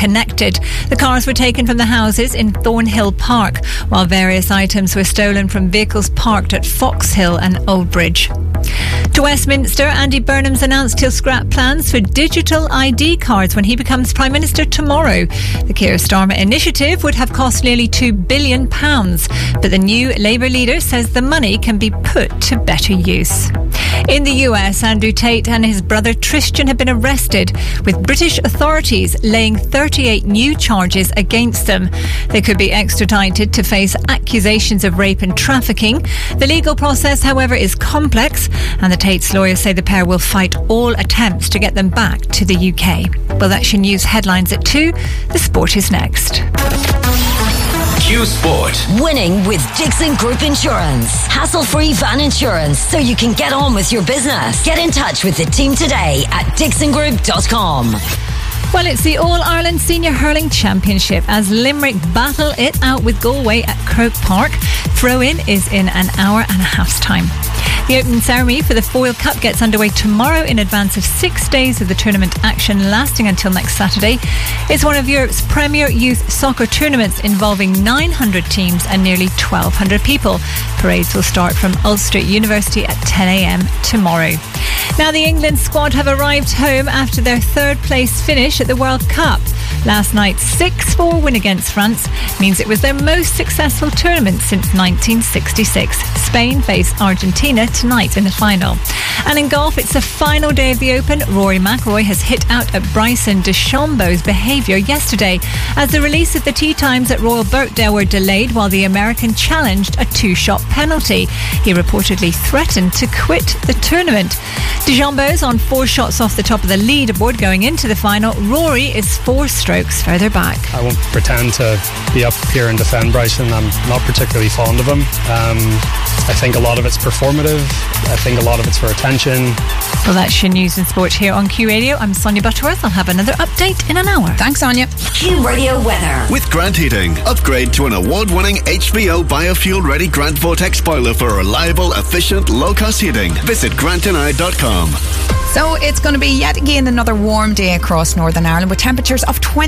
connected. The cars were taken from the houses in Thornhill Park, while various items were stolen from vehicles parked at Foxhill and Oldbridge. To Westminster, Andy Burnham's announced he'll scrap plans for digital ID cards when he becomes Prime Minister tomorrow. The Keir Starmer initiative would have cost nearly £2 billion, but the new Labour leader says the money can be put to better use. In the US, Andrew Tate and his brother Tristan have been arrested, with British authorities laying 38 new charges against them. They could be extradited to face accusations of rape and trafficking. The legal process, however, is complex, and the Tate's lawyers say the pair will fight all attempts to get them back to the UK. Well, that's your news headlines at 2. The sport is next. Q Sport. Winning with Dixon Group Insurance. Hassle-free van insurance so you can get on with your business. Get in touch with the team today at dixongroup.com. Well, it's the All-Ireland Senior Hurling Championship as Limerick battle it out with Galway at Croke Park. Throw-in is in an hour and a half's time. The opening ceremony for the Foyle Cup gets underway tomorrow in advance of 6 days of the tournament action lasting until next Saturday. It's one of Europe's premier youth soccer tournaments involving 900 teams and nearly 1,200 people. Parades will start from Ulster University at 10 a.m. tomorrow. Now, the England squad have arrived home after their third place finish at the World Cup. Last night's 6-4 win against France means it was their most successful tournament since 1966. Spain face Argentina tonight in the final. And in golf, it's the final day of the Open. Rory McIlroy has hit out at Bryson DeChambeau's behaviour yesterday as the release of the tee times at Royal Birkdale were delayed while the American challenged a 2-shot penalty. He reportedly threatened to quit the tournament. DeChambeau's on 4 shots off the top of the leaderboard going into the final. Rory is 4 strokes further back. I won't pretend to be up here and defend Bryson. I'm not particularly fond of him. I think a lot of it's performative. I think a lot of it's for attention. Well, that's your news and sport here on Q Radio. I'm Sonia Butterworth. I'll have another update in an hour. Thanks, Sonia. Q Radio weather. With Grant Heating. Upgrade to an award-winning HVO biofuel-ready Grant Vortex boiler for reliable, efficient, low-cost heating. Visit grantandI.com. So it's going to be yet again another warm day across Northern Ireland with temperatures of 20